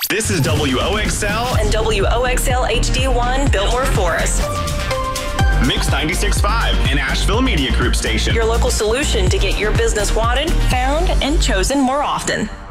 This is WOXL and WOXL HD1 Biltmore Forest. Mix 96.5, an Asheville Media Group station. Your local solution to get your business wanted, found, and chosen more often.